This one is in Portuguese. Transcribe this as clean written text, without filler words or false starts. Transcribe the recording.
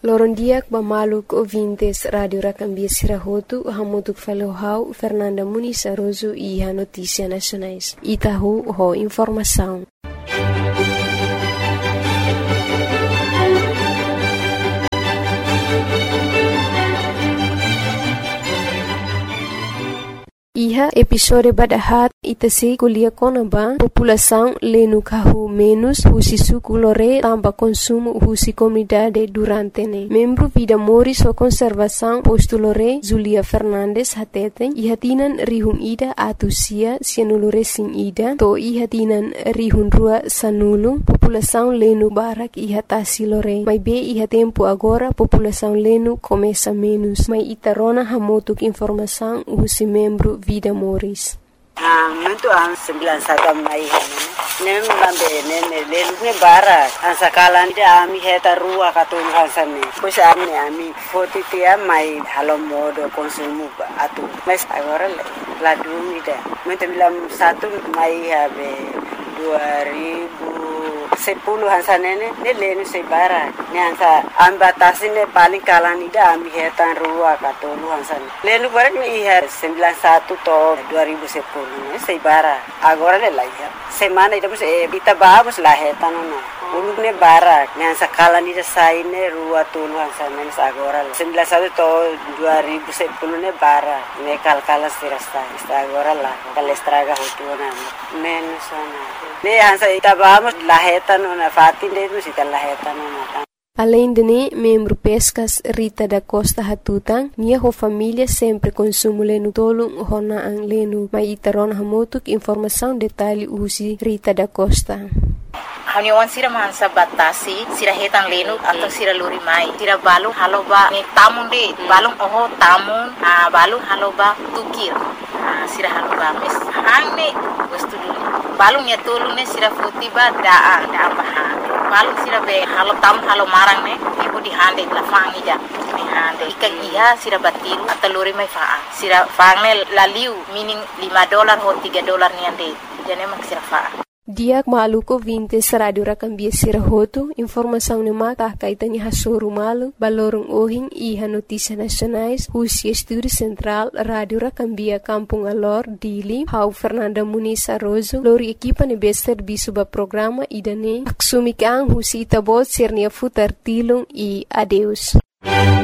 Lorondiak Bamaluk ouvintes Radio Racambia Sirahotu, Hamutuk Falohau, Fernanda Muniz Aroso e a Notícia Nacionais. Itahu ho informação. Iha episode badahat itasi kuliah konaba população lenu kahu menos husi suku lore tanpa consumo husi comunidade durante ne. Membro Vida Moris o conservação posto lore Zulia Fernandes hateten ihatinan rihun ida atusia sianulure sin ida to ihatinan rihun rua sanulu população lenu barak ihatasi lore. Mai be iha tempo agora população lenu começa menos. Mai itarona hamotuk informação husi membro Vida Moris. Mentu ang 91 mai nem lambe nene lelune bara ansakalan dia ami heta rua katun hansane pois ami foti tia mai halomodo konsumu atu mas agora la dumida mentu bilam satu mai habe 2010 hansanene ne lenu se bara ne hansa ambatasine paling kalan ida ami hetan rua katun hansane lenu bara ni ihar 91 to 2010 ne se bara agora le laiha semana ida kita vamos la hetan no ulune bara ne hansa kalan ida saine rua tulu hansane agora 91 to 2010 ne bara ne kalkala sirasta agora la kalestraga hotuna menos ne hansa ita vamos la hetan na fatin de musita la hetan na. Além de ne, membro Pescas Rita da Costa Hatutang, minha família sempre consumo lenu tolong hona ang lenu. Mai itaron hamotuk informação detalhe usi Rita da Costa. Haniwan sira mansa batasi sira hetan lenu atau sira luri mai sira balu haloba ni tamun de balung oho tamun balu haloba tukir sira haloba mes hangne wastu dulu balung ya tolong ne sira fotiba daa bahan balung sira be halo tam halo marang ne ibu di hande la fangi ja ni hande ikan iha sira batiru atau luri mai faa sira fangne laliu meaning $5 ho $3 ni ande jane mak sira faa. Diak maluko 20 Radio Racambia Sirahotu, informação ne mata kaitani hasoru malu, balorong ohing iha Notícia Nacionais, Husi Estúdio Central, Radio Racambia Kampung Alor, Dili, Hau Fernanda Muniz Aroso, lori equipa ne bester bisuba programa idane, aksumikang husi itabot sirnia futar tilung e adeus.